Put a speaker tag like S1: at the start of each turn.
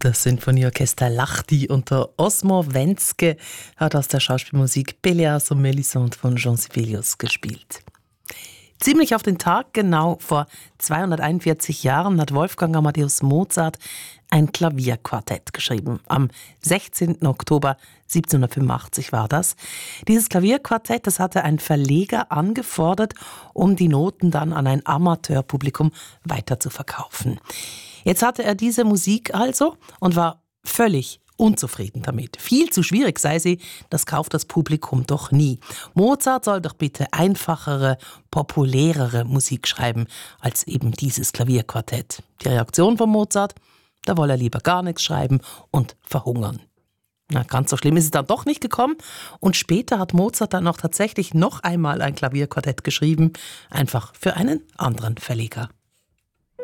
S1: Das Sinfonieorchester Lahti unter Osmo Wentzke hat aus der Schauspielmusik Pelléas und Mélisande von Jean Sibelius gespielt. Ziemlich auf den Tag genau vor 241 Jahren hat Wolfgang Amadeus Mozart ein Klavierquartett geschrieben. Am 16. Oktober 1785 war das. Dieses Klavierquartett, das hatte ein Verleger angefordert, um die Noten dann an ein Amateurpublikum weiter zu verkaufen. Jetzt hatte er diese Musik also und war völlig unzufrieden damit. Viel zu schwierig sei sie, das kauft das Publikum doch nie. Mozart soll doch bitte einfachere, populärere Musik schreiben als eben dieses Klavierquartett. Die Reaktion von Mozart? Da wolle er lieber gar nichts schreiben und verhungern. Na, ganz so schlimm ist es dann doch nicht gekommen. Und später hat Mozart dann auch tatsächlich noch einmal ein Klavierquartett geschrieben, einfach für einen anderen Verleger.